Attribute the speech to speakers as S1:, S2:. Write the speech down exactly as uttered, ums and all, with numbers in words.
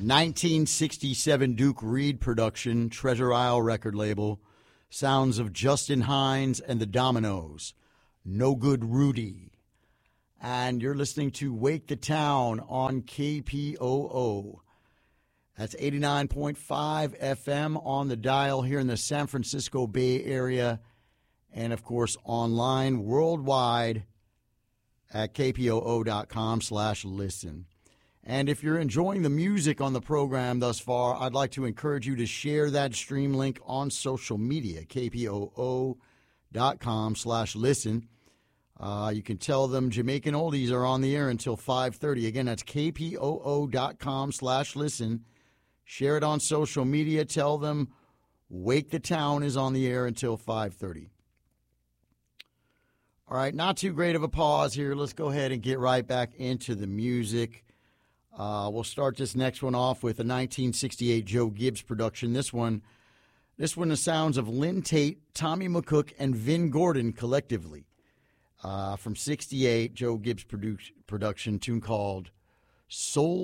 S1: nineteen sixty-seven Duke Reed production, Treasure Isle record label. Sounds of Justin Hines and the Dominoes. No Good Rudy. And you're listening to Wake the Town on K P O O. That's eighty-nine point five F M on the dial here in the San Francisco Bay Area. And, of course, online worldwide at K P O O dot com slash listen. And if you're enjoying the music on the program thus far, I'd like to encourage you to share that stream link on social media, K P O O dot com slash listen. Uh, you can tell them Jamaican Oldies are on the air until five thirty. Again, that's K P O O dot com slash listen. Share it on social media. Tell them Wake the Town is on the air until five thirty. All right, not too great of a pause here. Let's go ahead and get right back into the music. Uh, we'll start this next one off with a nineteen sixty-eight Joe Gibbs production. This one, this one, the sounds of Lynn Tate, Tommy McCook, and Vin Gordon collectively. Uh, from sixty-eight, Joe Gibbs produ- production, tune called Soul